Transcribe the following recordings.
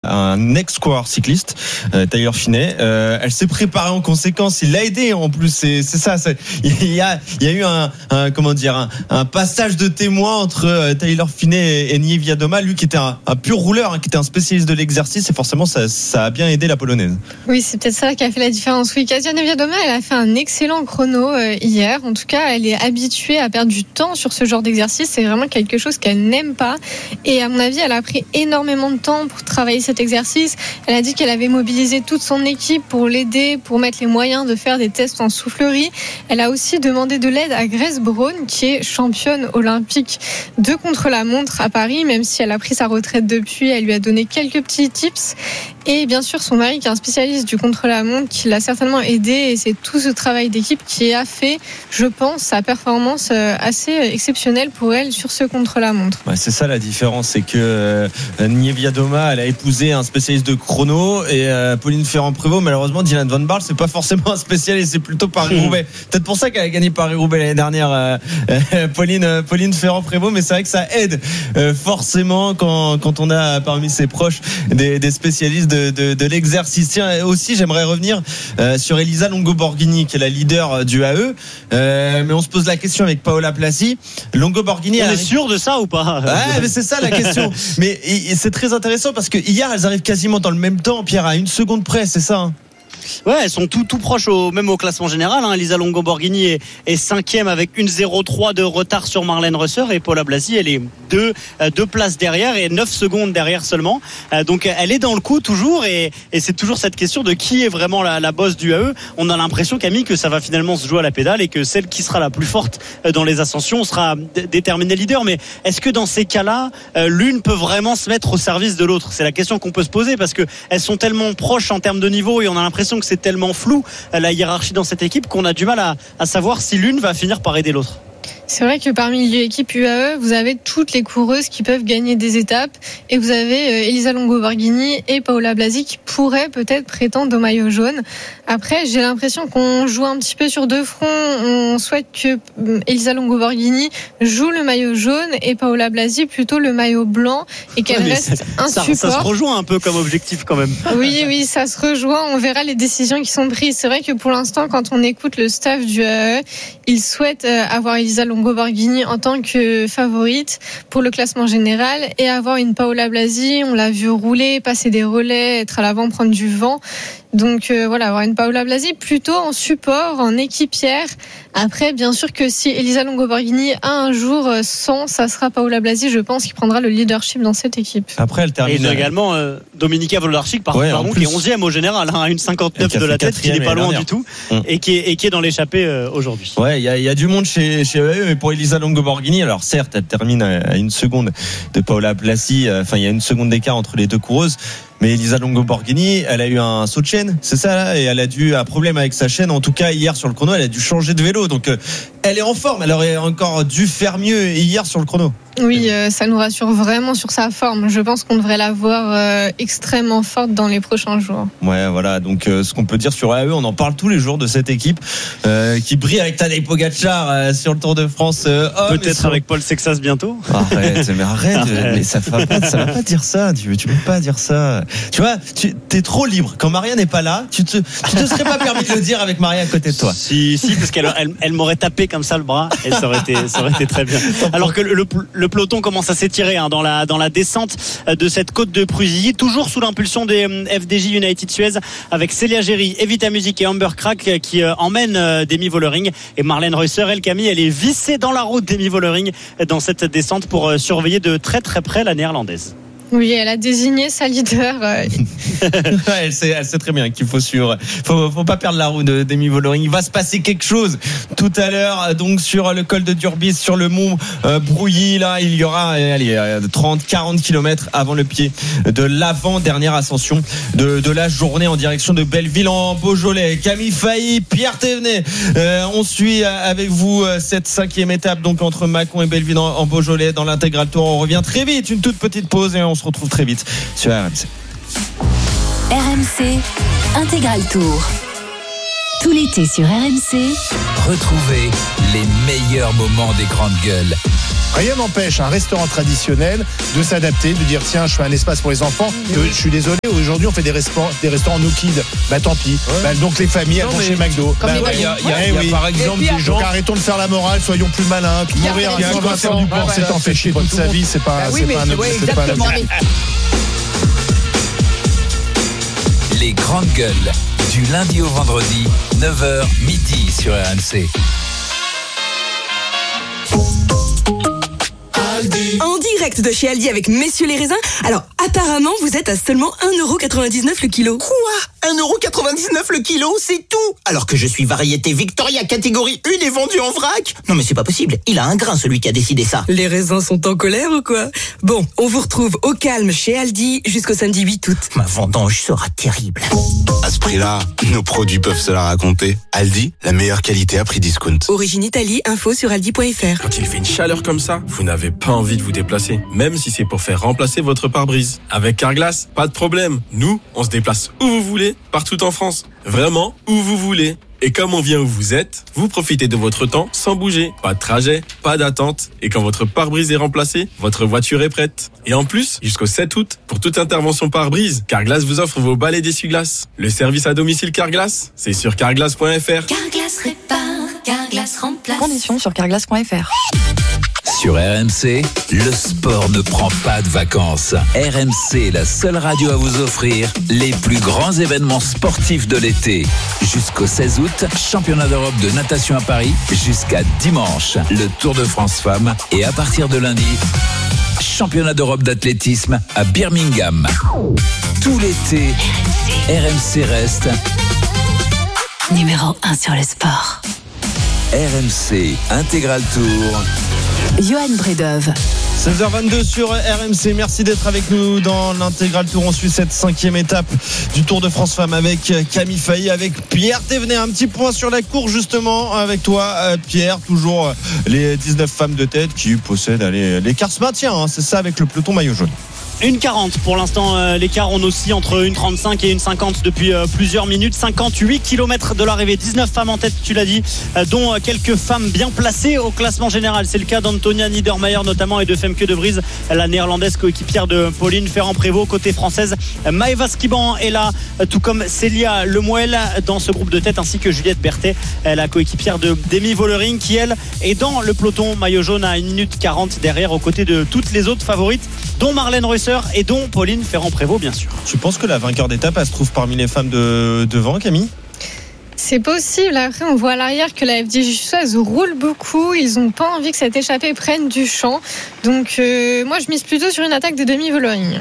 un ex-coureur cycliste, Taylor Phinney. Elle s'est préparée en conséquence. Il l'a aidé en plus. C'est ça. Il y a eu un passage de témoin entre Taylor Phinney et Nieve Viadoma, lui qui était un pur rouleur, qui était un spécialiste de l'exercice, et forcément ça a bien aidé la Polonaise. Oui, c'est peut-être ça qui a fait la différence. Oui, Kasia Niewiadoma, elle a fait un excellent chrono hier. En tout cas, elle est habituée à perdre du temps sur ce genre d'exercice. C'est vraiment quelque chose qu'elle n'aime pas. Et à mon avis, elle a pris énormément de temps pour travailler cet exercice. Elle a dit qu'elle avait mobilisé toute son équipe pour l'aider, pour mettre les moyens de faire des tests en soufflerie. Elle a aussi demandé de l'aide à Grace Brown, qui est championne olympique de contre-la-montre à Paris, même si elle a pris sa retraite depuis. Elle lui a donné quelques petits tips. Et bien sûr, son mari, qui est un spécialiste du contre-la-montre, qui l'a certainement aidé. Et c'est tout ce travail d'équipe qui a fait, je pense, sa performance assez exceptionnelle pour elle sur ce contre-la-montre. Ouais, c'est ça la différence, c'est que Nieve Viadoma, elle a épousé un spécialiste de chrono, et Pauline Ferrand-Prévot, malheureusement, Dylan Van Baarle, c'est pas forcément un spécialiste, c'est plutôt Paris-Roubaix. Peut-être pour ça qu'elle a gagné Paris-Roubaix l'année dernière, Pauline Ferrand-Prévôt, mais c'est vrai que ça aide forcément quand on a parmi ses proches des spécialistes de l'exercice. Tiens, aussi, j'aimerais revenir sur Elisa Longo-Borghini, qui est la leader du AE, mais on se pose la question avec Paola Placci. Longo-Borghini, on est sûr de ça ou pas? Ouais, mais c'est ça la question. Mais c'est très intéressant parce que hier, elles arrivent quasiment dans le même temps, Pierre, à 1 seconde près, c'est ça, hein? Ouais, elles sont tout proches même au classement général. Elisa Longo-Borghini est 5e avec 1,03 de retard sur Marlène Reusser, et Paola Blasi, elle est deux places derrière et 9 secondes derrière seulement. Donc elle est dans le coup toujours, et c'est toujours cette question de qui est vraiment la boss du AE. On a l'impression, Camille, que ça va finalement se jouer à la pédale et que celle qui sera la plus forte dans les ascensions sera déterminée leader. Mais est-ce que dans ces cas-là, l'une peut vraiment se mettre au service de l'autre? C'est la question qu'on peut se poser, parce que elles sont tellement proches en termes de niveau, et on a l'impression que c'est tellement flou la hiérarchie dans cette équipe qu'on a du mal à savoir si l'une va finir par aider l'autre. C'est vrai que parmi l'équipe UAE, vous avez toutes les coureuses qui peuvent gagner des étapes, et vous avez Elisa Longo-Borghini et Paola Blasi qui pourraient peut-être prétendre au maillot jaune. Après, j'ai l'impression qu'on joue un petit peu sur deux fronts. On souhaite que Elisa Longo-Borghini joue le maillot jaune et Paola Blasi plutôt le maillot blanc, et qu'elle reste un support. Ça se rejoint un peu comme objectif quand même. Oui, ça se rejoint. On verra les décisions qui sont prises. C'est vrai que pour l'instant, quand on écoute le staff du UAE, ils souhaitent avoir Elisa Longo-Borghini en tant que favorite pour le classement général, et avoir une Paola Blasi, on l'a vu rouler, passer des relais, être à l'avant, prendre du vent. Donc voilà, avoir une Paola Blasi plutôt en support, en équipière. Après, bien sûr que si Elisa Longo-Borghini a un jour sans, ça sera Paola Blasi, je pense, qui prendra le leadership dans cette équipe. Après, elle termine. Et également Dominika Volarczyk, pardon, qui est 11e au général, à 1,59 de la tête, qui n'est pas loin du tout, et qui est dans l'échappée aujourd'hui. Ouais, il y a du monde chez eux, mais pour Elisa Longo-Borghini, alors certes, elle termine à 1 seconde de Paola Blasi, enfin il y a 1 seconde d'écart entre les deux coureuses. Mais Elisa Longo-Borghini, elle a eu un saut de chaîne, c'est ça là, et elle a dû un problème avec sa chaîne. En tout cas, hier sur le chrono, elle a dû changer de vélo. Donc, elle est en forme. Elle aurait encore dû faire mieux hier sur le chrono. Oui, ça nous rassure vraiment sur sa forme. Je pense qu'on devrait la voir extrêmement forte dans les prochains jours. Ouais, voilà. Donc, ce qu'on peut dire sur AE, on en parle tous les jours de cette équipe qui brille avec Tadej Pogačar sur le Tour de France. Peut-être avec Paul Sexas bibientôt. Arrête, mais ça va pas dire ça. Tu peux pas dire ça. Tu vois, t'es trop libre. Quand Maria n'est pas là, tu te serais pas permis de le dire avec Maria à côté de toi. Si, parce qu'elle m'aurait tapé comme ça le bras, et ça aurait été très bien. Alors que le peloton commence à s'étirer dans la descente de cette côte de Prusy, toujours sous l'impulsion des FDJ United Suez, avec Célia Géry, Evita Music et Amber Crack qui emmènent Demi Vollering, et Marlène Reusser, Camille, elle est vissée dans la route Demi Vollering dans cette descente pour surveiller de très très près la néerlandaise. Oui, elle a désigné sa leader. Elle sait très bien qu'il faut suivre. Faut pas perdre la roue de Demi Vollering. Il va se passer quelque chose tout à l'heure. Donc sur le col de Durbis, sur le mont Brouilly, là, il y aura 30-40 km avant le pied de l'avant-dernière ascension de la journée en direction de Belleville en Beaujolais. Camille Failly, Pierre Thévenet. On suit avec vous cette 5e étape, donc entre Mâcon et Belleville en Beaujolais dans l'intégral tour. On revient très vite. Une toute petite pause et on se retrouve très vite sur RMC. RMC Intégral Tour. Tout l'été sur RMC. Retrouvez les meilleurs moments des grandes gueules. Rien n'empêche un restaurant traditionnel de s'adapter, de dire tiens, je fais un espace pour les enfants. Je suis désolé, aujourd'hui on fait des restaurants no kids. Bah tant pis. Bah, donc les familles elles vont chez McDo. Il y a par exemple des gens. Donc arrêtons de faire la morale, soyons plus malins. Mourir à 120 ans, c'est t'en fait chier toute sa vie, c'est pas un Les grandes gueules, du lundi au vendredi, 9h midi sur RMC. En direct de chez Aldi avec Messieurs les raisins. Alors, apparemment, vous êtes à seulement 1,99€ le kilo. Quoi ? 1,99€ le kilo, c'est tout. Alors que je suis variété Victoria catégorie 1 et vendu en vrac. Non mais c'est pas possible, il a un grain celui qui a décidé ça. Les raisins sont en colère ou quoi ? Bon, on vous retrouve au calme chez Aldi jusqu'au samedi 8 août. Ma vendange sera terrible. À ce prix-là, nos produits peuvent se la raconter. Aldi, la meilleure qualité à prix discount. Origine Italie, info sur aldi.fr. Quand il fait une chaleur comme ça, vous n'avez pas envie de vous déplacer, même si c'est pour faire remplacer votre pare-brise. Avec Carglass, pas de problème. Nous, on se déplace où vous voulez, partout en France. Vraiment, où vous voulez. Et comme on vient où vous êtes, vous profitez de votre temps sans bouger. Pas de trajet, pas d'attente. Et quand votre pare-brise est remplacé, votre voiture est prête. Et en plus, jusqu'au 7 août, pour toute intervention pare-brise, Carglass vous offre vos balais d'essuie-glace. Le service à domicile Carglass, c'est sur carglass.fr. Carglass répare, Carglass remplace. Conditions sur carglass.fr. Sur RMC, le sport ne prend pas de vacances. RMC, la seule radio à vous offrir les plus grands événements sportifs de l'été. Jusqu'au 16 août, championnat d'Europe de natation à Paris. Jusqu'à dimanche, le Tour de France Femmes. Et à partir de lundi, championnat d'Europe d'athlétisme à Birmingham. Tout l'été, RMC reste Numéro 1 sur le sport. RMC Intégral Tour. Johan Bredov. 16h22 sur RMC, merci d'être avec nous dans l'intégral tour. On suit cette 5e étape du Tour de France Femmes avec Camille Failly, avec Pierre Thévenet. Un petit point sur la course justement avec toi Pierre, toujours les 19 femmes de tête qui possèdent l'écart se maintient, hein, c'est ça avec le peloton maillot jaune. 1,40 pour l'instant, l'écart on oscille entre 1,35 et 1,50 depuis plusieurs minutes. 58 km de l'arrivée, 19 femmes en tête, tu l'as dit, dont quelques femmes bien placées au classement général. C'est le cas d'Antonia Niedermayer notamment et de Femke de Vries, la néerlandaise coéquipière de Pauline Ferrand-Prévot. Côté française, Maëva Skiban est là, tout comme Célia Lemuel dans ce groupe de tête, ainsi que Juliette Berthet, la coéquipière de Demi Vollering, qui elle est dans le peloton maillot jaune à 1 minute 40 derrière, aux côtés de toutes les autres favorites, dont Marlène Reusser et dont Pauline Ferrand-Prévot, bien sûr. Tu penses que la vainqueur d'étape, elle se trouve parmi les femmes devant, Camille ? C'est possible. Après, on voit à l'arrière que la FDJ Suez roule beaucoup. Ils n'ont pas envie que cette échappée prenne du champ. Donc, moi, je mise plutôt sur une attaque de Demi Vollering.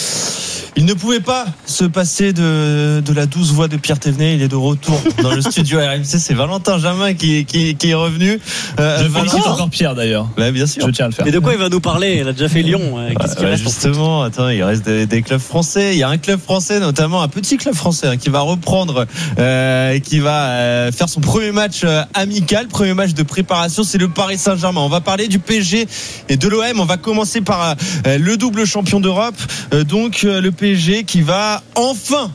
Il ne pouvait pas se passer de la douce voix de Pierre Thévenet. Il est de retour dans le studio RMC. C'est Valentin Jamin qui est revenu. Je félicite encore Pierre d'ailleurs. Bah, bien sûr. Je tiens à le faire. Mais de quoi il va nous parler ? Il a déjà fait Lyon. Qu'est-ce qu'il reste justement, attends, il reste des clubs français. Il y a un club français, notamment un petit club français, qui va reprendre, qui va faire son premier match amical, premier match de préparation. C'est le Paris Saint-Germain. On va parler du PSG et de l'OM. On va commencer par le double champion d'Europe. Donc le PSG qui va enfin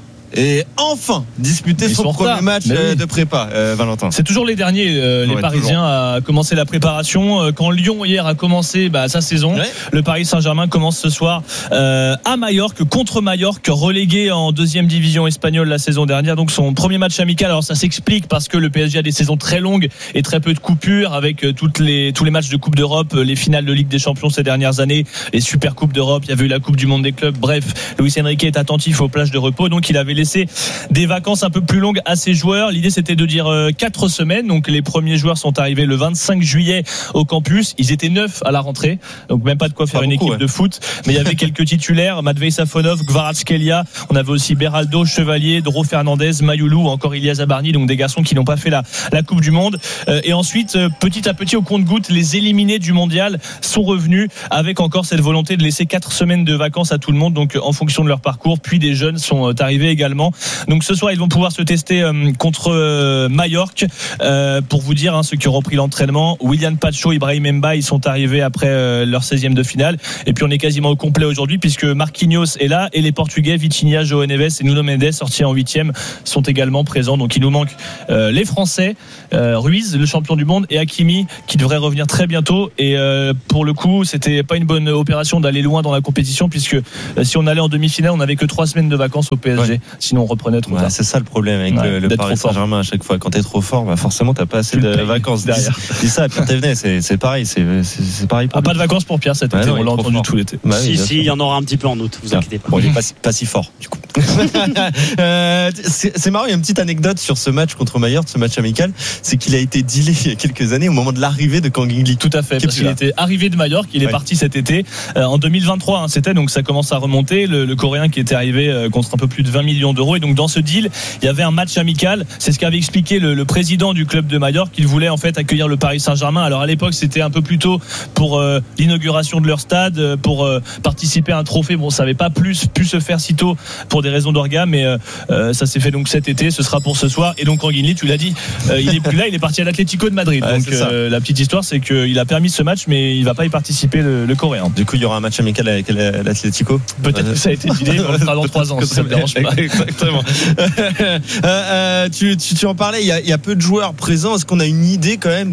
disputer son premier match de prépa, Valentin. C'est toujours les derniers, les Parisiens, à commencer la préparation. Quand Lyon hier a commencé sa saison, le Paris Saint-Germain commence ce soir à Majorque, contre Majorque, relégué en 2e division espagnole la saison dernière. Donc son premier match amical. Alors ça s'explique parce que le PSG a des saisons très longues et très peu de coupures, avec tous les matchs de Coupe d'Europe, les finales de Ligue des Champions ces dernières années, les Super Coupes d'Europe. Il y avait eu la Coupe du Monde des clubs. Bref, Luis Enrique est attentif aux plages de repos, donc il avait laisser des vacances un peu plus longues à ses joueurs. L'idée c'était de dire 4 semaines. Donc les premiers joueurs sont arrivés le 25 juillet au campus. Ils étaient 9 à la rentrée, donc même pas de quoi faire une équipe de foot. Mais il y avait quelques titulaires: Matvei Safonov, Kvaratskhelia. On avait aussi Beraldo, Chevalier, Dro Fernandez, Mayoulou, encore Ilia Zabarni. Donc des garçons qui n'ont pas fait la Coupe du Monde. Et ensuite, petit à petit, au compte-gouttes, les éliminés du mondial sont revenus, avec encore cette volonté de laisser 4 semaines de vacances à tout le monde, donc en fonction de leur parcours. Puis des jeunes sont arrivés également. également. Donc ce soir ils vont pouvoir se tester contre Majorque. Pour vous dire, ceux qui ont repris l'entraînement, Willian Pacho, Ibrahim Mbaye, ils sont arrivés après leur 16e de finale. Et puis on est quasiment au complet aujourd'hui puisque Marquinhos est là et les Portugais Vitinha, João Neves et Nuno Mendes, sortis en 8e, sont également présents. Donc il nous manque les Français, Ruiz, le champion du monde, et Hakimi qui devrait revenir très bientôt. Et pour le coup, c'était pas une bonne opération d'aller loin dans la compétition puisque si on allait en demi-finale, on n'avait que 3 semaines de vacances au PSG. Ouais. Sinon on reprenait trop tard. C'est ça le problème avec le Paris Saint-Germain à chaque fois. Quand t'es trop fort, forcément t'as pas assez de vacances derrière. Dis ça à Pierre Thévenet, c'est pareil, c'est pareil. Pas de vacances pour Pierre cet été, on l'a entendu tout l'été. Si, il y en aura un petit peu en août, vous inquiétez pas. Bon, il est pas si fort du coup. C'est marrant, il y a une petite anecdote sur ce match contre Majorque, ce match amical, c'est qu'il a été dealé il y a quelques années au moment de l'arrivée de Kang In-lee. Tout à fait, parce qu'il était arrivé de Majorque, il est parti cet été en 2023, c'était, donc ça commence à remonter, le Coréen qui était arrivé contre un peu plus de 20 millions d'euros, et donc dans ce deal il y avait un match amical. C'est ce qu'avait expliqué le président du club de Majorque, qu'il voulait en fait accueillir le Paris Saint-Germain. Alors à l'époque c'était un peu plus tôt pour l'inauguration de leur stade, pour participer à un trophée. Bon, ça n'avait pas pu se faire si tôt pour des raisons d'orgas, mais ça s'est fait donc cet été. Ce sera pour ce soir. Et donc Kang In-lee, tu l'as dit, il est plus là, il est parti à l'Atlético de Madrid. Donc la petite histoire, c'est qu'il a permis ce match, mais il va pas y participer, le Coréen. Du coup il y aura un match amical avec l'Atlético. Peut-être que ça a été dealé, on le fera dans 3 ans si ça ne dérange pas. Exactement. Tu en parlais, il y a peu de joueurs présents. Est-ce qu'on a une idée quand même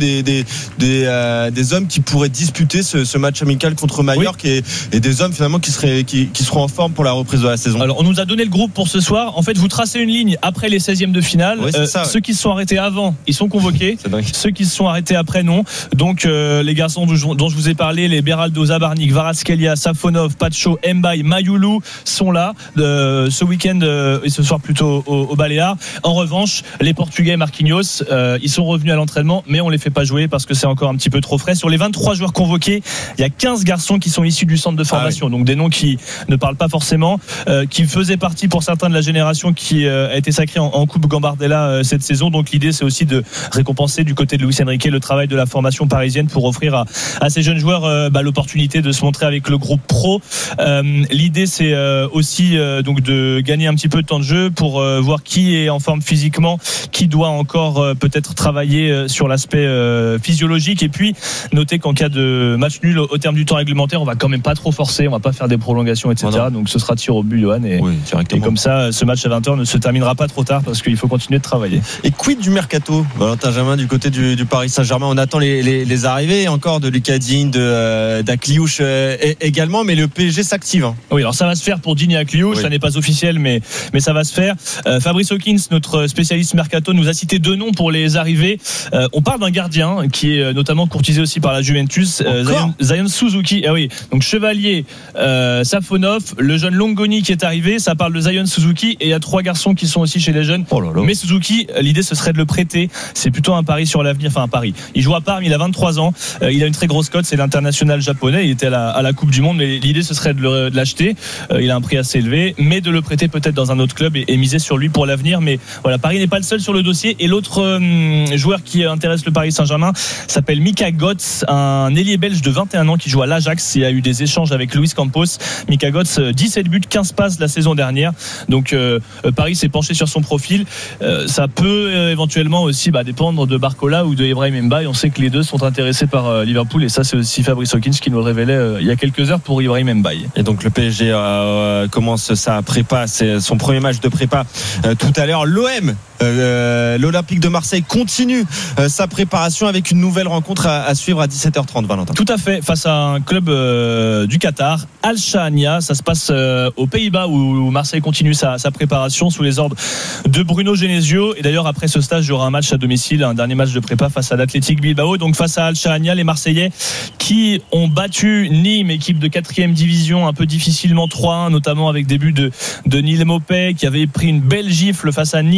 des hommes qui pourraient disputer ce match amical contre Majorque, et des hommes finalement qui seront en forme pour la reprise de la saison? Alors on nous a donné le groupe pour ce soir. En fait, vous tracez une ligne après les 16e de finale. Ceux qui se sont arrêtés avant, ils sont convoqués. Ceux qui se sont arrêtés après, non. Donc les garçons dont je vous ai parlé, les Beraldo, Zabarnik, Kvaratskhelia, Safonov, Pacho, Mbaye, Mayoulou sont là ce week-end et ce soir plutôt au Baléares. En revanche, les Portugais, Marquinhos, ils sont revenus à l'entraînement, mais on les fait pas jouer parce que c'est encore un petit peu trop frais. Sur les 23 joueurs convoqués, il y a 15 garçons qui sont issus du centre de formation, donc des noms qui ne parlent pas forcément, qui faisaient partie pour certains de la génération qui a été sacrée en Coupe Gambardella cette saison. Donc l'idée, c'est aussi de récompenser du côté de Luis Enrique le travail de la formation parisienne pour offrir à ces jeunes joueurs l'opportunité de se montrer avec le groupe pro. L'idée, c'est aussi donc de gagner un petit peu de temps de jeu pour voir qui est en forme physiquement, qui doit encore peut-être travailler sur l'aspect physiologique, et puis noter qu'en cas de match nul au terme du temps réglementaire, on va quand même pas trop forcer, on va pas faire des prolongations, etc. Donc ce sera tir au but, Johan, et comme ça ce match à 20h ne se terminera pas trop tard parce qu'il faut continuer de travailler. Et quid du mercato, Valentin Jamin, du côté du Paris Saint-Germain? On attend les arrivées encore de Lucas Digne, d'Akliouche également, mais le PSG s'active. Oui, alors ça va se faire pour Digne et Akliouche, ça n'est pas officiel, mais ça va se faire. Fabrice Hawkins, notre spécialiste mercato, nous a cité 2 noms pour les arrivées. On parle d'un gardien qui est notamment courtisé aussi par la Juventus, Zion Suzuki. Ah oui, donc Chevalier, Safonov, le jeune Longoni qui est arrivé. Ça parle de Zion Suzuki, et il y a 3 garçons qui sont aussi chez les jeunes. Mais Suzuki, l'idée ce serait de le prêter. C'est plutôt un pari sur l'avenir, enfin un pari. Il joue à Parme, il a 23 ans, il a une très grosse cote, c'est l'international japonais. Il était à la Coupe du Monde, mais l'idée ce serait de l'acheter. Il a un prix assez élevé, mais de le prêter peut-être dans un autre club et miser sur lui pour l'avenir. Mais voilà, Paris n'est pas le seul sur le dossier. Et l'autre joueur qui intéresse le Paris Saint-Germain s'appelle Mika Götze, un ailier belge de 21 ans qui joue à l'Ajax. Il a eu des échanges avec Luis Campos. Mika Götze, 17 buts, 15 passes la saison dernière. Donc Paris s'est penché sur son profil. Ça peut éventuellement aussi dépendre de Barcola ou de Ibrahim Mbaye. On sait que les deux sont intéressés par Liverpool, et ça c'est aussi Fabrice Hawkins qui nous le révélait il y a quelques heures pour Ibrahim Mbaye. Et donc le PSG commence sa prépa, c'est son premier match de prépa tout à l'heure. L'OM, l'Olympique de Marseille continue sa préparation avec une nouvelle rencontre à suivre à 17h30, Valentin. Tout à fait, face à un club du Qatar, Al Shahania. Ça se passe aux Pays-Bas où Marseille continue sa préparation sous les ordres de Bruno Genesio. Et d'ailleurs après ce stage, il y aura un match à domicile, un dernier match de prépa face à l'Athletic Bilbao. Donc face à Al Shahania, les Marseillais qui ont battu Nîmes, équipe de 4e division, un peu difficilement 3-1, notamment avec des buts de Neil Maupay, qui avait pris une belle gifle face à Nice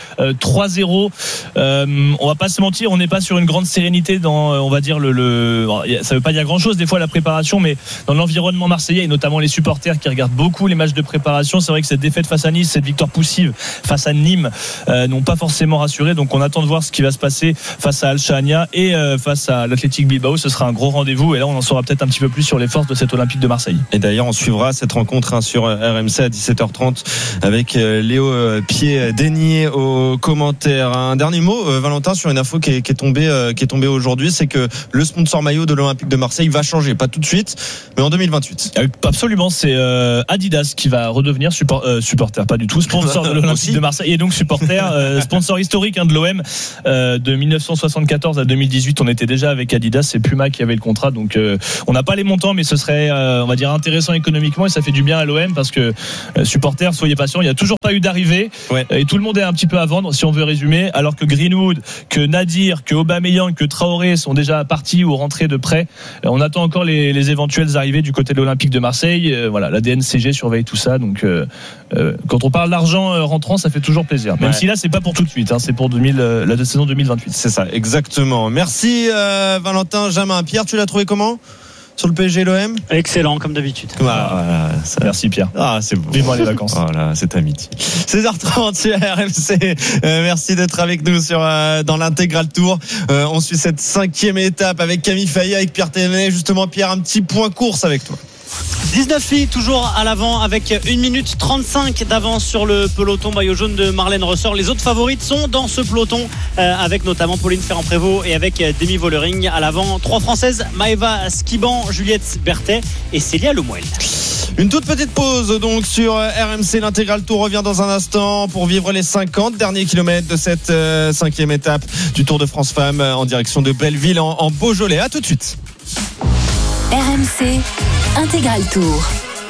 3-0. On va pas se mentir, on n'est pas sur une grande sérénité dans, on va dire ça veut pas dire grand chose des fois la préparation, mais dans l'environnement marseillais et notamment les supporters qui regardent beaucoup les matchs de préparation, c'est vrai que cette défaite face à Nice, cette victoire poussive face à Nîmes n'ont pas forcément rassuré. Donc on attend de voir ce qui va se passer face à Al Shahania et face à l'Athletic Bilbao. Ce sera un gros rendez-vous et là on en saura peut-être un petit peu plus sur les forces de cet Olympique de Marseille. Et d'ailleurs on suivra cette rencontre sur RMC à 17h30 avec Léo Pied-Dénier aux commentaires. Un dernier mot, Valentin, sur une info qui est tombée aujourd'hui, c'est que le sponsor maillot de l'Olympique de Marseille va changer, pas tout de suite, mais en 2028. Absolument, c'est Adidas qui va redevenir supporter, pas du tout, sponsor de l'Olympique de Marseille et donc supporter, sponsor historique de l'OM de 1974 à 2018. On était déjà avec Adidas, c'est Puma qui avait le contrat, donc on n'a pas les montants, mais ce serait, on va dire, intéressant économiquement et ça fait du bien à l'OM parce que supporters, soyez patients, il n'y a toujours pas eu d'arrivée et tout le monde est un petit peu à vendre, si on veut résumer, alors que Greenwood, que Nadir, que Aubameyang, que Traoré sont déjà partis ou rentrés de près. On attend encore les éventuelles arrivées du côté de l'Olympique de Marseille. Voilà, la DNCG surveille tout ça, donc quand on parle d'argent rentrant, ça fait toujours plaisir, même si là c'est pas pour tout de suite, c'est pour la saison 2028. C'est ça, exactement. Merci Valentin. Jamin, Pierre, tu l'as trouvé comment sur le PSG l'OM? Excellent, comme d'habitude. Voilà, merci Pierre. C'est beau. Vivement les vacances. Voilà, c'est amitié. 16h30 sur RMC. Merci d'être avec nous dans l'intégral tour. On suit cette 5e étape avec Camille Faillet, avec Pierre Tévenet. Justement, Pierre, un petit point course avec toi. 19 filles toujours à l'avant avec 1 minute 35 d'avance sur le peloton maillot jaune de Marlène Ressort. Les autres favorites sont dans ce peloton avec notamment Pauline Ferrand-Prévot et avec Demi Vollering à l'avant. 3 Françaises, Maëva Skiban, Juliette Berthet et Célia Lemoine. Une toute petite pause donc sur RMC. L'intégral tour revient dans un instant pour vivre les 50 derniers kilomètres de cette 5e étape du Tour de France Femmes en direction de Belleville en Beaujolais. À tout de suite. RMC Intégral Tour.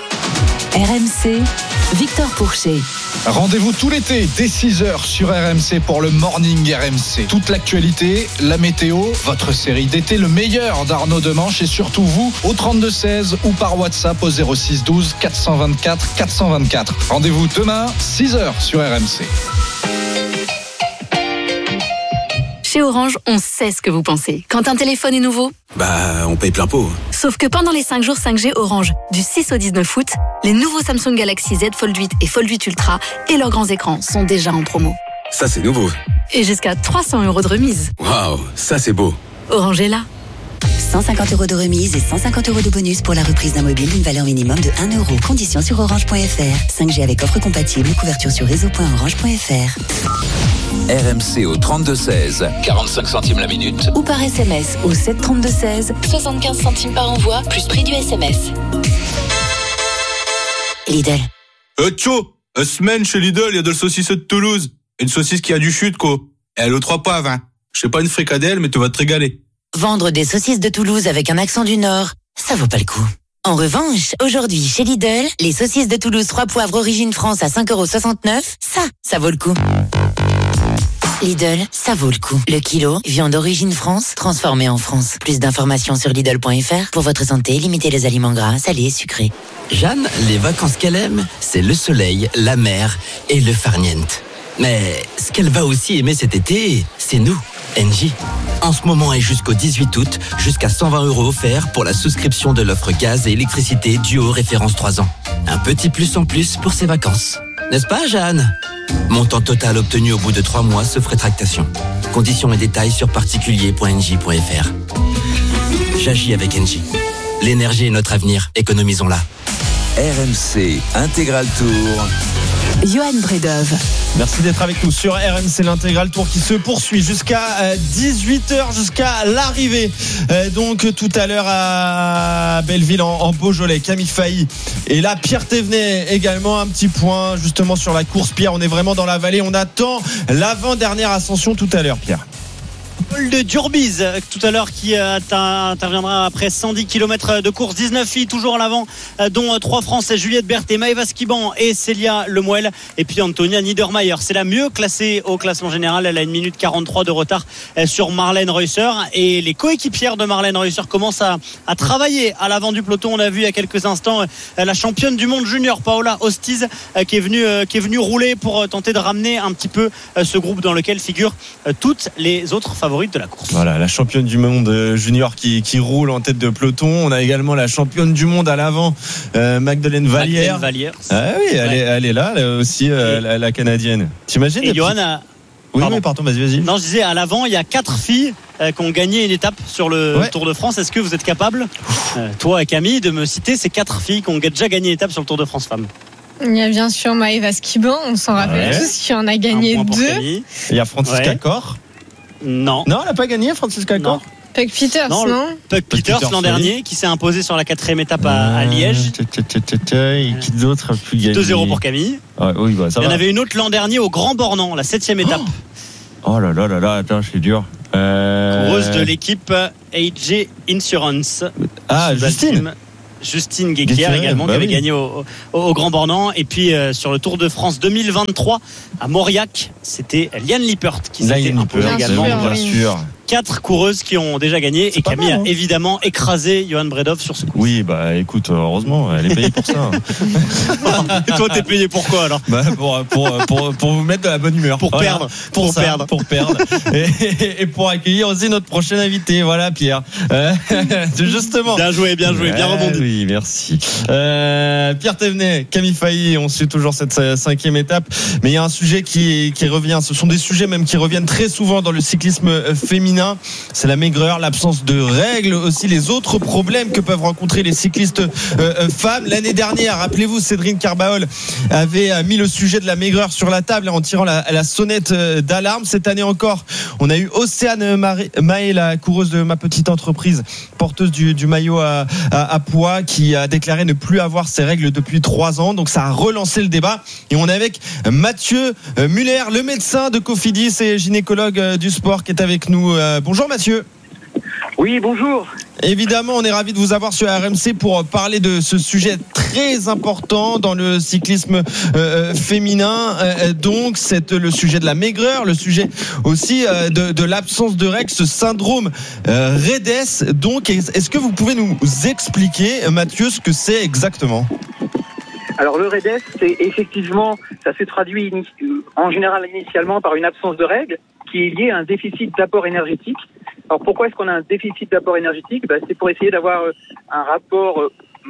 RMC, Victor Pourchet. Rendez-vous tout l'été dès 6h sur RMC pour le Morning RMC. Toute l'actualité, la météo, votre série d'été, le meilleur d'Arnaud Demanche et surtout vous au 32-16 ou par WhatsApp au 06 12 424 424. Rendez-vous demain 6h sur RMC. Chez Orange, on sait ce que vous pensez. Quand un téléphone est nouveau, on paye plein pot. Sauf que pendant les 5 jours 5G Orange, du 6 au 19 août, les nouveaux Samsung Galaxy Z Fold 8 et Fold 8 Ultra et leurs grands écrans sont déjà en promo. Ça, c'est nouveau. Et jusqu'à 300 € de remise. Waouh, ça c'est beau. Orange est là. 150 € de remise et 150 € de bonus pour la reprise d'un mobile d'une valeur minimum de 1 €. Conditions sur orange.fr. 5G avec offre compatible, couverture sur réseau.orange.fr. RMC au 32-16, 45 centimes la minute. Ou par SMS au 732-16, 75 centimes par envoi, plus prix du SMS. Lidl. Tcho, semaine chez Lidl, il y a de la saucisse de Toulouse. Une saucisse qui a du chute, quoi. Et elle aux 3 poivres, Je sais pas une fricadelle, mais tu vas te régaler. Vendre des saucisses de Toulouse avec un accent du Nord, ça vaut pas le coup. En revanche, aujourd'hui, chez Lidl, les saucisses de Toulouse 3 poivres origine France à 5,69 €, ça vaut le coup. Lidl, ça vaut le coup. Le kilo, viande d'origine France, transformée en France. Plus d'informations sur Lidl.fr. Pour votre santé, limitez les aliments gras, salés et sucrés. Jeanne, les vacances qu'elle aime, c'est le soleil, la mer et le farniente. Mais ce qu'elle va aussi aimer cet été, c'est nous, Engie. En ce moment et jusqu'au 18 août, jusqu'à 120 € offerts pour la souscription de l'offre gaz et électricité duo référence 3 ans. Un petit plus en plus pour ses vacances. N'est-ce pas, Jeanne? Montant total obtenu au bout de 3 mois, sauf rétractation. Conditions et détails sur particulier.engie.fr. J'agis avec Engie. L'énergie est notre avenir, économisons-la. RMC Intégral Tour. Johan Bredov. Merci d'être avec nous sur RMC, l'intégral tour qui se poursuit jusqu'à 18h, jusqu'à l'arrivée. Donc tout à l'heure à Belleville en Beaujolais. Camille Failly et là Pierre Tévenet également. Un petit point justement sur la course. Pierre, on est vraiment dans la vallée. On attend l'avant-dernière ascension tout à l'heure, Pierre. Paul de Durbise tout à l'heure qui interviendra après 110 km de course. 19 filles toujours en avant, dont 3 Françaises, Juliette Berthet, Maëva Skiban et Célia Lemuel, et puis Antonia Niedermayer. C'est la mieux classée au classement général. Elle a 1 minute 43 de retard sur Marlène Reusser, et les coéquipières de Marlène Reusser commencent à travailler à l'avant du peloton. On a vu il y a quelques instants la championne du monde junior Paola Ostiz qui est venue rouler pour tenter de ramener un petit peu ce groupe dans lequel figurent toutes les autres favorites de la course. Voilà, la championne du monde junior qui roule en tête de peloton. On a également la championne du monde à l'avant, Magdalene Vallière. Ah oui, elle est là aussi, la Canadienne. T'imagines? Et Johan a... Oui, mais pardon, vas-y. Non, je disais, à l'avant, il y a 4 filles qui ont gagné une étape sur le Tour de France. Est-ce que vous êtes capable, toi et Camille, de me citer ces 4 filles qui ont déjà gagné une étape sur le Tour de France femmes? Il y a bien sûr Maëva Skiban, on s'en rappelle tous, qui en a gagné 2. Il y a Francisca Corr. Non, elle n'a pas gagné, Francisca Corr. Puck Peters, non Puck Peters l'an dernier, qui s'est imposé sur la 4e étape à Liège. Et qui d'autre a pu gagner? 2-0 pour Camille. Oui, ça il y en avait une autre l'an dernier au Grand Bornand, la 7e étape. Oh là là, attends, c'est dur. Coureuse de l'équipe AG Insurance. Justine Guéquière également, qui avait gagné au Grand Bornand. Et puis sur le Tour de France 2023 à Mauriac, c'était Liane Lippert qui s'était imposée également. Bien sûr. 4 coureuses qui ont déjà gagné, et Camille a évidemment écrasé Johan Bredov sur ce coup. Oui, écoute, heureusement, elle est payée pour ça. Et toi, t'es payé pour quoi alors? Pour vous mettre de la bonne humeur. Pour perdre. Et pour accueillir aussi notre prochain invité. Voilà, Pierre. Justement. Bien joué, bien rebondi. Oui, merci. Pierre Thévenet, Camille Failly, on suit toujours cette 5e étape. Mais il y a un sujet qui revient. Ce sont des sujets même qui reviennent très souvent dans le cyclisme féminin. C'est la maigreur, l'absence de règles, aussi les autres problèmes que peuvent rencontrer les cyclistes femmes. L'année dernière, rappelez-vous, Cédrine Carbaol avait mis le sujet de la maigreur sur la table en tirant la sonnette d'alarme. Cette année encore, on a eu Océane Mahé, la coureuse de Ma Petite Entreprise, porteuse du maillot à poids, qui a déclaré ne plus avoir ses règles depuis 3 ans. Donc ça a relancé le débat. Et on est avec Mathieu Muller, le médecin de Cofidis et gynécologue du sport, qui est avec nous. Bonjour Mathieu. Oui, bonjour. Évidemment, on est ravis de vous avoir sur RMC pour parler de ce sujet très important dans le cyclisme féminin. Donc, c'est le sujet de la maigreur, le sujet aussi de l'absence de règles, ce syndrome REDES. Donc, est-ce que vous pouvez nous expliquer, Mathieu, ce que c'est exactement ? Alors, le REDES, c'est effectivement, ça se traduit en général initialement par une absence de règles qui est liée à un déficit d'apport énergétique. Alors pourquoi est-ce qu'on a un déficit d'apport énergétique ? C'est pour essayer d'avoir un rapport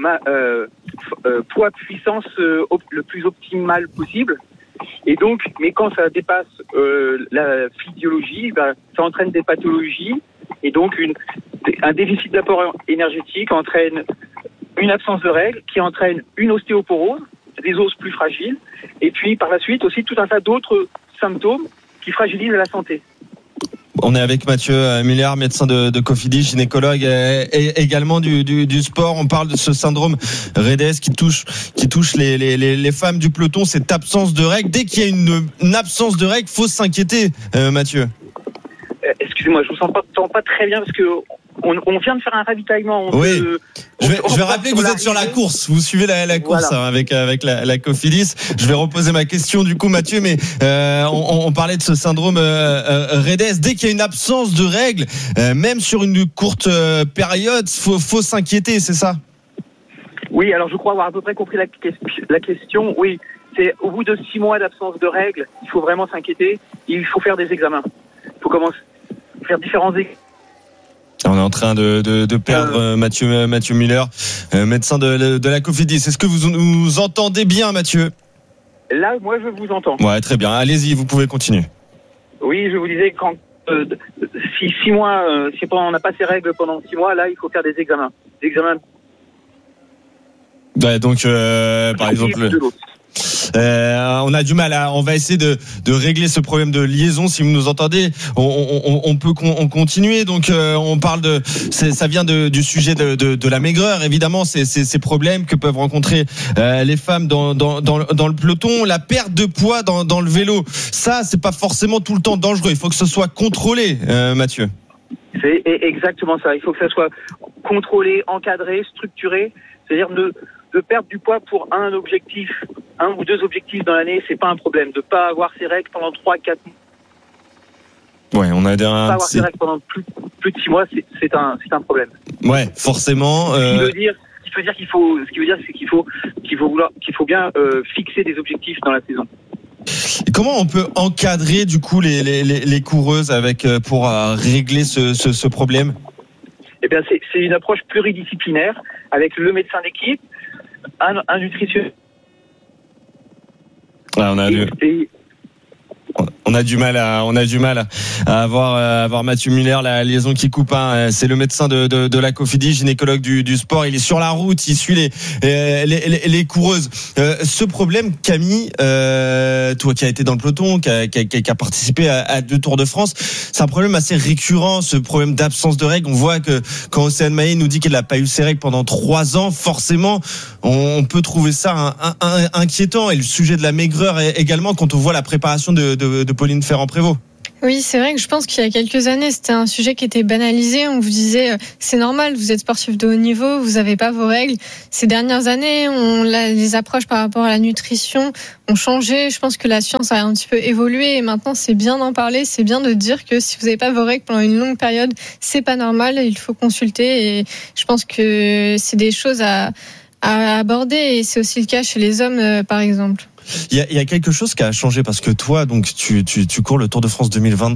poids-puissance le plus optimal possible. Et donc, mais quand ça dépasse la physiologie, ça entraîne des pathologies. Et donc, un déficit d'apport énergétique entraîne une absence de règles qui entraîne une ostéoporose, des os plus fragiles. Et puis, par la suite, aussi tout un tas d'autres symptômes qui fragilisent la santé. On est avec Mathieu Muller, médecin de Cofidis, gynécologue et également du sport. On parle de ce syndrome REDES qui touche les femmes du peloton, cette absence de règles. Dès qu'il y a une absence de règles, faut s'inquiéter, Mathieu. Excusez-moi, je vous entends pas très bien parce que on vient de faire un ravitaillement. Je vais rappeler que vous êtes sur la course. Vous suivez la course, voilà, avec la Cofidis. Je vais reposer ma question du coup, Mathieu, mais on parlait de ce syndrome REDES. Dès qu'il y a une absence de règles, même sur une courte période, faut s'inquiéter, c'est ça ? Oui, alors je crois avoir à peu près compris la question. Oui, c'est au bout de 6 mois d'absence de règles, il faut vraiment s'inquiéter. Il faut faire des examens. Il faut commencer à faire différents examens. On est en train de perdre Mathieu Muller, médecin de la Cofidis. Est-ce que vous nous entendez bien, Mathieu ? Là, moi, je vous entends. Ouais, très bien. Allez-y, vous pouvez continuer. Oui, je vous disais, quand si 6 mois, si on n'a pas ces règles pendant 6 mois, là, il faut faire des examens. Des examens. Ouais, donc, par exemple. On a du mal on va essayer de régler ce problème de liaison. Si vous nous entendez, on peut continuer. Donc on parle ça vient du sujet de la maigreur, évidemment, ces problèmes que peuvent rencontrer les femmes dans le peloton. La perte de poids dans le vélo, ça c'est pas forcément tout le temps dangereux. Il faut que ce soit contrôlé, Mathieu. C'est exactement ça. Il faut que ça soit contrôlé, encadré, structuré. C'est-à-dire de perdre du poids pour un ou deux objectifs dans l'année, c'est pas un problème. De pas avoir ses règles pendant 3-4 mois. Ouais, on a pas avoir ses règles pendant plus de 6 mois, c'est un problème. Ouais, forcément. Ce qui veut dire qu'il faut bien fixer des objectifs dans la saison. Et comment on peut encadrer du coup les coureuses pour régler ce problème? Eh bien, c'est une approche pluridisciplinaire avec le médecin d'équipe, un nutritionniste. On a du mal à avoir Mathieu Muller, la liaison qui coupe. C'est le médecin de la Cofidis, gynécologue du sport. Il est sur la route, il suit les coureuses. Ce problème, Camille, toi qui as été dans le peloton, qui a participé à 2 Tours de France, c'est un problème assez récurrent, ce problème d'absence de règles. On voit que quand Océane Mahé nous dit qu'elle n'a pas eu ses règles pendant 3 ans, forcément, on peut trouver ça inquiétant. Et le sujet de la maigreur également, quand on voit la préparation de Pauline Ferrand-Prévôt. Oui, c'est vrai que je pense qu'il y a quelques années, c'était un sujet qui était banalisé. On vous disait, c'est normal, vous êtes sportif de haut niveau, vous n'avez pas vos règles. Ces dernières années, les approches par rapport à la nutrition ont changé. Je pense que la science a un petit peu évolué et maintenant, c'est bien d'en parler. C'est bien de dire que si vous n'avez pas vos règles pendant une longue période, c'est pas normal. Il faut consulter et je pense que c'est des choses à aborder et c'est aussi le cas chez les hommes, par exemple. Il y a quelque chose qui a changé parce que toi, donc tu cours le Tour de France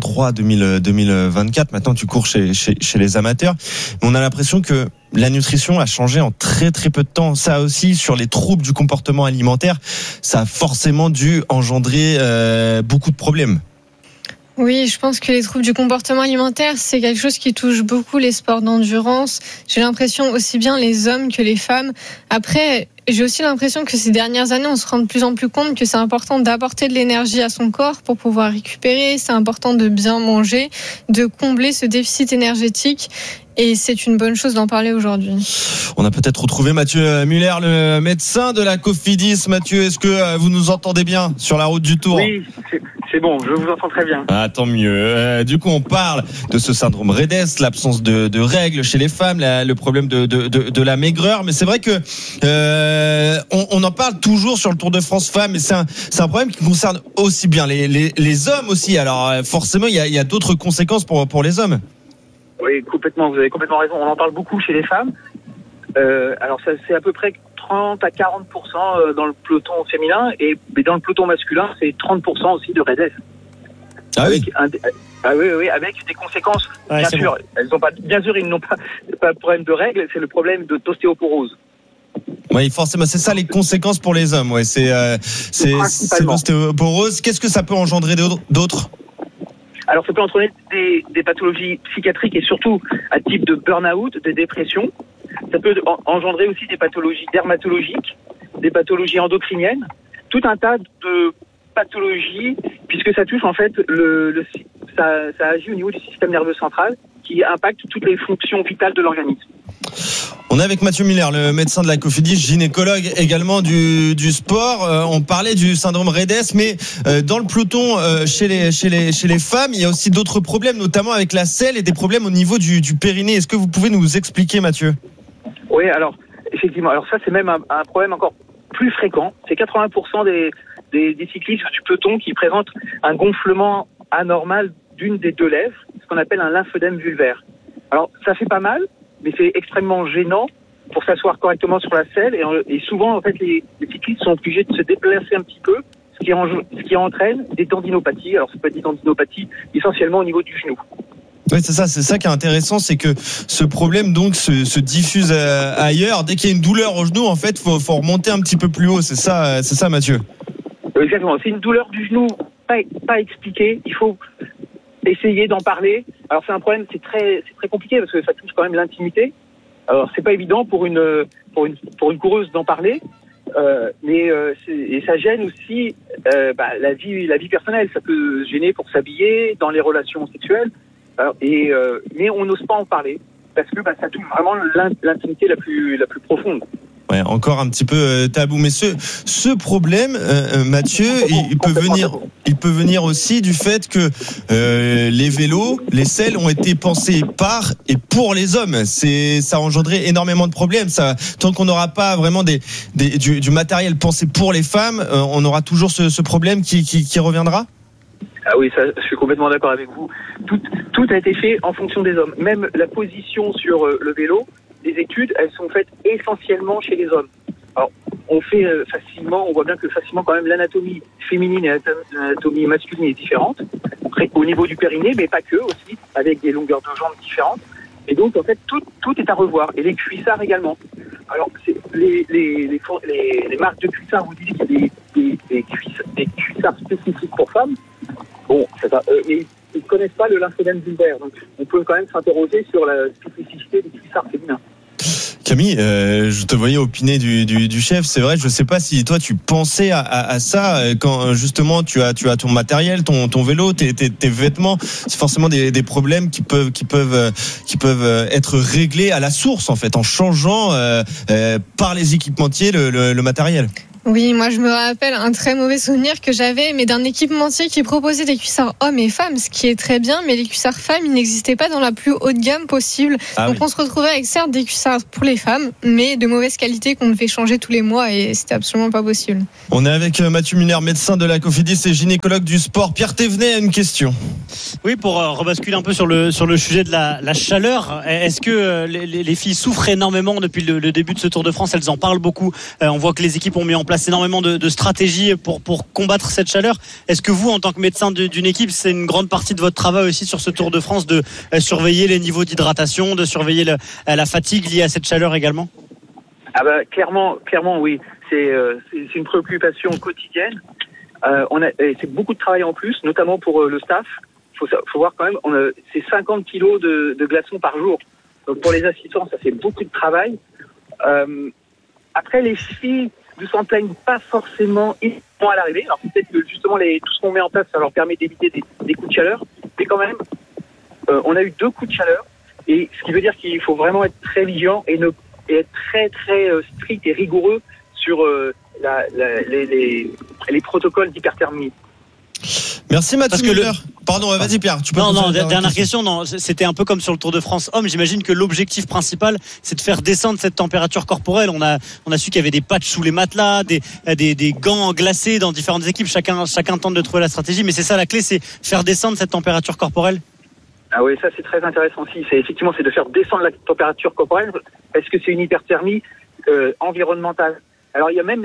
2023-2024. Maintenant, tu cours chez les amateurs. Mais on a l'impression que la nutrition a changé en très très peu de temps. Ça aussi, sur les troubles du comportement alimentaire, ça a forcément dû engendrer beaucoup de problèmes. Oui, je pense que les troubles du comportement alimentaire, c'est quelque chose qui touche beaucoup les sports d'endurance. J'ai l'impression aussi bien les hommes que les femmes. Après, j'ai aussi l'impression que ces dernières années, on se rend de plus en plus compte que c'est important d'apporter de l'énergie à son corps pour pouvoir récupérer. C'est important de bien manger, de combler ce déficit énergétique. Et c'est une bonne chose d'en parler aujourd'hui. On a peut-être retrouvé Mathieu Muller, le médecin de la Cofidis. Mathieu, est-ce que vous nous entendez bien sur la route du Tour? Oui, c'est bon, je vous entends très bien. Ah, tant mieux. Du coup, on parle de ce syndrome Redès, l'absence de règles chez les femmes, le problème de la maigreur. Mais c'est vrai que on en parle toujours sur le Tour de France femmes, mais c'est un problème qui concerne aussi bien les hommes aussi. Alors forcément, il y a d'autres conséquences pour les hommes. Oui, complètement. Vous avez complètement raison. On en parle beaucoup chez les femmes. Alors ça, c'est à peu près 30 à 40% dans le peloton féminin mais dans le peloton masculin, c'est 30% aussi de Redès. Ah oui. Oui, avec des conséquences. Bien sûr, ils n'ont pas de problème de règles. C'est le problème d'ostéoporose. Oui, forcément, c'est ça les conséquences pour les hommes. Ouais, c'est l'ostéoporose. Qu'est-ce que ça peut engendrer d'autres? Alors, ça peut entraîner des pathologies psychiatriques et surtout un type de burn-out, de dépression. Ça peut engendrer aussi des pathologies dermatologiques, des pathologies endocriniennes, tout un tas de pathologies, puisque ça touche en fait ça agit au niveau du système nerveux central qui impacte toutes les fonctions vitales de l'organisme. On est avec Mathieu Muller, le médecin de la Cofidis, gynécologue également du sport. On parlait du syndrome Redès, mais dans le peloton, chez les femmes, il y a aussi d'autres problèmes, notamment avec la selle et des problèmes au niveau du périnée. Est-ce que vous pouvez nous expliquer, Mathieu? Oui, alors effectivement. Alors ça, c'est même un problème encore plus fréquent. C'est 80% des cyclistes du peloton qui présentent un gonflement anormal d'une des 2 lèvres, ce qu'on appelle un lymphœdème vulvaire. Alors ça fait pas mal, mais c'est extrêmement gênant pour s'asseoir correctement sur la selle et souvent en fait les cyclistes sont obligés de se déplacer un petit peu, ce qui entraîne des tendinopathies. Alors ça peut être des tendinopathies essentiellement au niveau du genou. Oui, c'est ça qui est intéressant, c'est que ce problème donc se diffuse ailleurs. Dès qu'il y a une douleur au genou, en fait, faut remonter un petit peu plus haut. C'est ça, Mathieu. Exactement. C'est une douleur du genou pas expliquée. Il faut essayer d'en parler. Alors c'est un problème, c'est très compliqué parce que ça touche quand même l'intimité. Alors c'est pas évident pour une coureuse d'en parler. Et ça gêne aussi la vie personnelle. Ça peut gêner pour s'habiller, dans les relations sexuelles. Mais on n'ose pas en parler parce que ça touche vraiment l'intimité la plus profonde. Ouais, encore un petit peu tabou. Mais ce problème, Mathieu, il peut venir aussi du fait que les vélos, les selles ont été pensés par et pour les hommes. Ça a engendré énormément de problèmes. Tant qu'on n'aura pas vraiment du matériel pensé pour les femmes, on aura toujours ce problème qui reviendra. Ah oui, ça, je suis complètement d'accord avec vous. Tout a été fait en fonction des hommes. Même la position sur le vélo, les études, elles sont faites essentiellement chez les hommes. Alors, on voit bien que facilement quand même l'anatomie féminine et l'anatomie masculine est différente. Après, au niveau du périnée, mais pas que aussi, avec des longueurs de jambes différentes. Et donc, en fait, tout est à revoir. Et les cuissards également. Alors, les marques de cuissards vous disent qu'il y a des cuissards spécifiques pour femmes. Bon, mais ils ne connaissent pas le lymphédème vulvaire. Donc, on peut quand même s'interroger sur la spécificité des cuissards féminins. Camille, je te voyais opiner du chef. C'est vrai, je sais pas si toi tu pensais à ça quand justement tu as ton matériel, ton vélo, tes vêtements. C'est forcément des problèmes qui peuvent être réglés à la source en fait, en changeant par les équipementiers le matériel. Oui, moi je me rappelle un très mauvais souvenir que j'avais, mais d'un équipementier qui proposait des cuissards hommes et femmes, ce qui est très bien, mais les cuissards femmes, ils n'existaient pas dans la plus haute gamme possible. Donc on se retrouvait avec certes des cuissards pour les femmes, mais de mauvaise qualité qu'on devait changer tous les mois et c'était absolument pas possible. On est avec Mathieu Muller, médecin de la Cofidis et gynécologue du sport. Pierre Thévenet a une question. Oui, pour rebasculer un peu sur le sujet de la chaleur, est-ce que les filles souffrent énormément depuis le début de ce Tour de France? Elles en parlent beaucoup. On voit que les équipes ont mis en place énormément de stratégies pour combattre cette chaleur. Est-ce que vous, en tant que médecin d'une équipe, c'est une grande partie de votre travail aussi sur ce Tour de France de surveiller les niveaux d'hydratation, de surveiller la fatigue liée à cette chaleur également? Clairement, oui. C'est une préoccupation quotidienne. C'est beaucoup de travail en plus, notamment pour le staff. Faut voir quand même, c'est 50 kilos de glaçons par jour. Donc pour les assistants, ça fait beaucoup de travail. Après, les filles ne s'en plaignent pas forcément à l'arrivée. Alors peut-être que justement tout ce qu'on met en place, ça leur permet d'éviter des coups de chaleur. Mais quand même, on a eu 2 coups de chaleur. Et ce qui veut dire qu'il faut vraiment être très vigilant et être très très strict et rigoureux sur les protocoles d'hyperthermie. Merci Mathieu Muller. Pardon, vas-y Pierre. Tu peux dernière question. Non, c'était un peu comme sur le Tour de France homme. J'imagine que l'objectif principal, c'est de faire descendre cette température corporelle. On a su qu'il y avait des patchs sous les matelas, des gants glacés dans différentes équipes. Chacun tente de trouver la stratégie, mais c'est ça la clé, c'est faire descendre cette température corporelle. Ah oui, ça c'est très intéressant aussi. C'est de faire descendre la température corporelle. Est-ce que c'est une hyperthermie environnementale? Alors il y a même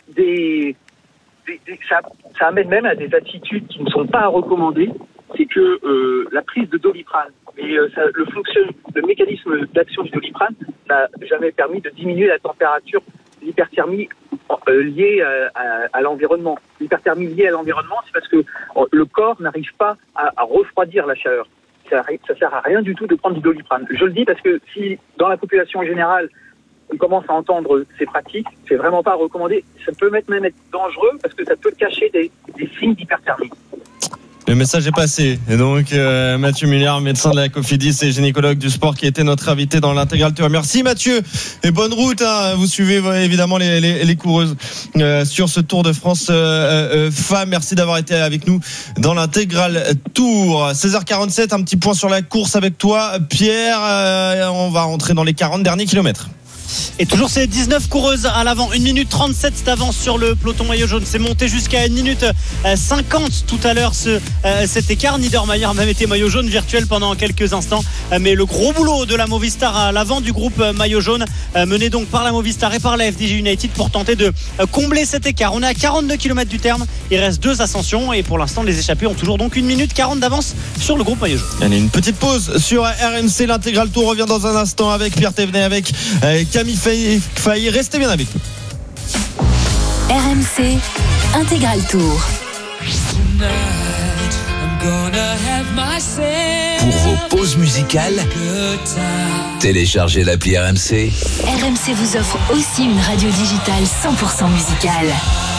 ça amène même à des attitudes qui ne sont pas à recommander. C'est que la prise de Doliprane, le mécanisme d'action du Doliprane n'a jamais permis de diminuer la température, l'hyperthermie liée à l'environnement. L'hyperthermie liée à l'environnement, c'est parce que le corps n'arrive pas à refroidir la chaleur. Ça sert à rien du tout de prendre du Doliprane. Je le dis parce que si dans la population générale on commence à entendre ces pratiques, c'est vraiment pas recommandé. Ça peut même être dangereux parce que ça peut cacher des signes d'hyperthermie. Le message est passé. Et donc, Mathieu Muller, médecin de la Cofidis et gynécologue du sport, qui était notre invité dans l'Intégral Tour. Merci Mathieu et bonne route. Vous suivez évidemment les coureuses sur ce Tour de France femmes. Merci d'avoir été avec nous dans l'Intégral Tour. 16h47, un petit point sur la course avec toi, Pierre. On va rentrer dans les 40 derniers kilomètres. Et toujours ces 19 coureuses à l'avant, 1 minute 37 d'avance sur le peloton maillot jaune. C'est monté jusqu'à 1 minute 50 tout à l'heure cet écart. Niedermayer a même été maillot jaune virtuel pendant quelques instants. Mais le gros boulot de la Movistar à l'avant du groupe maillot jaune, mené donc par la Movistar et par la FDJ United pour tenter de combler cet écart. On est à 42 km du terme, il reste 2 ascensions et pour l'instant les échappés ont toujours donc 1 minute 40 d'avance sur le groupe maillot jaune. Allez, une petite pause sur RMC. L'Intégral Tour revient dans un instant avec Pierre Thévenet, avec Camille Failly. Restez bien avec nous. RMC Intégral Tour. Pour vos pauses musicales, Téléchargez l'appli RMC. RMC vous offre aussi une radio digitale 100% musicale.